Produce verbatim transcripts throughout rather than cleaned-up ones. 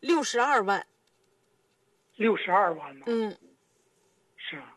六十二万。 六十二万吗？ 嗯， 是啊。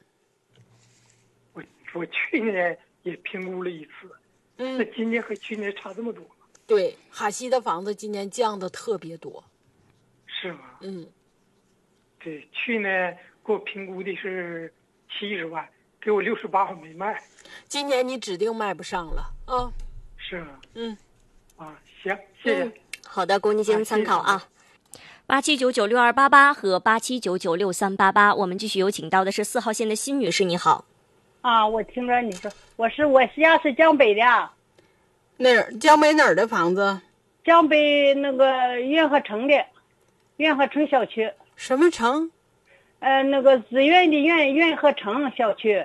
我我去年也评估了一次， 嗯， 那今年和去年差这么多。 对，哈西的房子今年降的特别多。 是吗？ 嗯， 对，去年给我评估的是七十万，给我六十八，我没卖。 今年你指定卖不上了啊。 是啊。 嗯， 啊，行，谢谢。 嗯、好的，供您进行参考啊。 八七九九六二八八和八七九九六三八八，我们继续有请到的是四号线的辛女士，你好。 啊，我听着你说，我是我家是江北的。 哪儿？江北哪儿的房子？ 江北那个运河城的，运河城小区。 什么城？ 呃，那个紫苑的运运河城小区。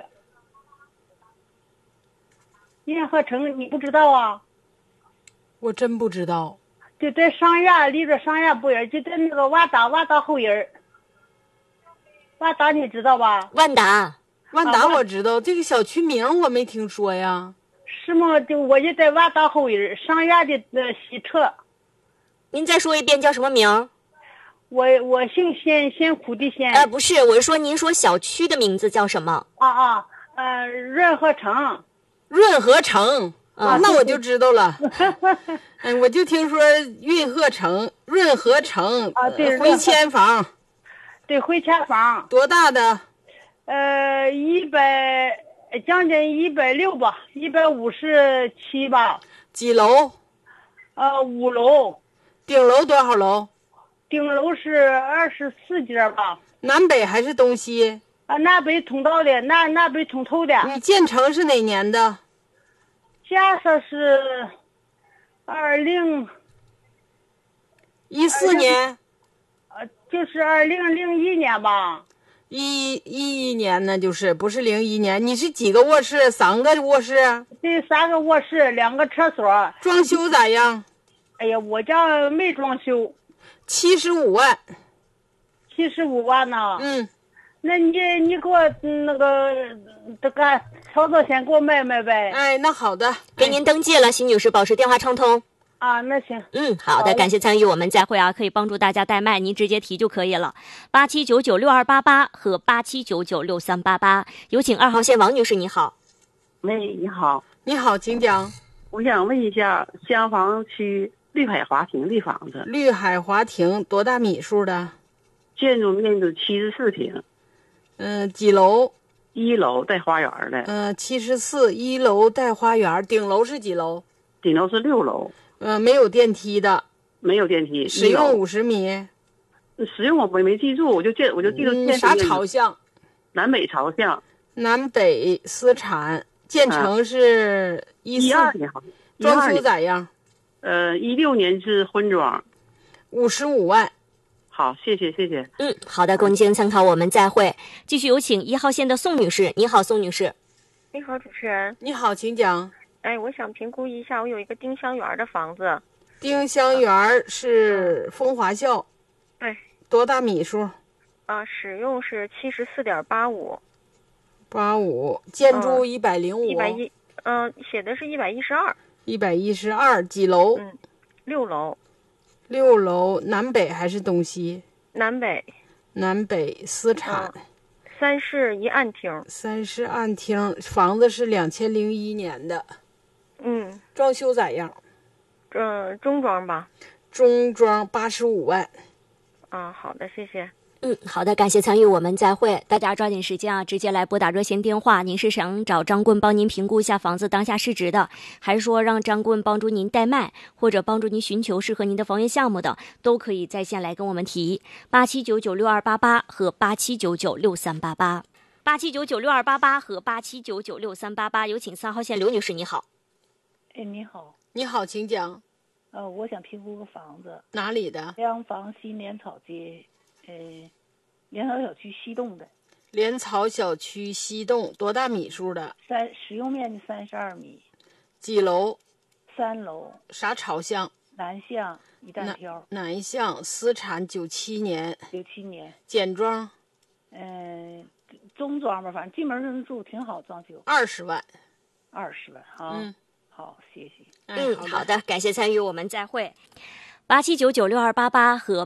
运河城你不知道啊？ 我真不知道。 就在上院，离着上院不远，就在那个万达万达后院。万达你知道吧？ 万达， 万达我知道，啊、这个小区名我没听说呀。 是吗？就我就在万达后院上院的呃西侧。 您再说一遍叫什么名？ 我我姓先，先苦的先。 呃，不是，我是说您说小区的名字叫什么？ 啊啊，呃，润和城。 润和城。啊，那我就知道了。嗯，我就听说运河城、润和城啊，对， 回迁房， 对，回迁房多大的？ 呃，一百将近一百六吧，一百五十七吧。 几楼？ 呃，五楼。 顶楼多少楼？ 顶楼是二十四间吧。 南北还是东西？ 啊，南北通道的，南南北通透的。 你建成是哪年的？ 建设是二零一四年， 呃，就是二零零一年吧。 一一一年呢，就是不是零一年。你是几个卧室？三个卧室？ 对，三个卧室，两个厕所。 装修咋样？ 哎呀，我家没装修。 七十五万。 七十五万呢？ 嗯。 那你你给我那个这个操作先给我买买呗。 哎，那好的， 给您登记了，辛女士，保持电话畅通。 啊，那行。 嗯，好的，感谢参与，我们再会啊，可以帮助大家代卖，您直接提就可以了。八七九九六二八八和八七九九六三八八，有请二号线王女士，你好。 喂，你好。 你好，请讲。 我想问一下，襄房区绿海华庭的房子。 绿海华庭多大米数的？ 建筑面积七十四平。 嗯、呃，几楼？ 一楼带花园的。 嗯、呃，七十四，一楼带花园，顶楼是几楼？ 顶楼是六楼。 嗯、呃，没有电梯的。 没有电梯。 使用五十米。 使用我没没记住，我就记我就记住、 嗯、啥朝向？ 南北朝向。 南北私产，建成是一二年， 装修咋样？ 呃，一六年是婚装。 五十五万。 好，谢谢谢谢。 嗯，好的，供您进行参考，我们再会。继续有请一号线的宋女士，你好，宋女士。 你好，主持人。 你好，请讲。 哎，我想评估一下，我有一个丁香园的房子。 丁香园是风华校。 对。 多大米数？ 啊，使用是七十四点八五。 八五，建筑一百零五。 一百一，嗯，写的是一百一十二。 一百一十二，几楼？ 嗯，六楼。 六楼，南北还是东西？ 南北。 南北私产。 嗯、三室一暗厅。 三室暗厅，房子是两千零一年的。 嗯。 装修咋样？ 嗯、呃，中装吧。 中装八十五万。 啊，好的，谢谢。 嗯，好的，感谢参与，我们再会。大家抓紧时间啊，直接来拨打热线电话。您是想找张棍帮您评估一下房子当下市值的，还是说让张棍帮助您代卖，或者帮助您寻求适合您的房源项目的，都可以在线来跟我们提。八七九九六二八八和八七九九六三八八，八七九九六二八八和八七九九六三八八，有请三号线刘女士，你好。 哎，你好。 你好，请讲。 呃，我想评估个房子。 哪里的？ 两房西莲草街。呃，莲草小区西栋的。 莲草小区西栋，多大米数的？ 三，使用面积三十二米。 几楼？ 三楼。 啥朝向？ 南向，一单挑。 南向，私产九七年。 九七年。 简装？ 嗯、呃，中装吧，反正进门就能住，挺好装修。 二十万。 二十万啊。 嗯， 好，谢谢。 嗯，好的，感谢参与，我们再会。八七九九六二八八和